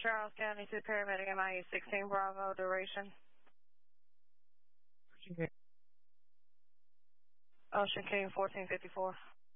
Charles County to paramedic MIA 16 Bravo, duration. Ocean King 1454.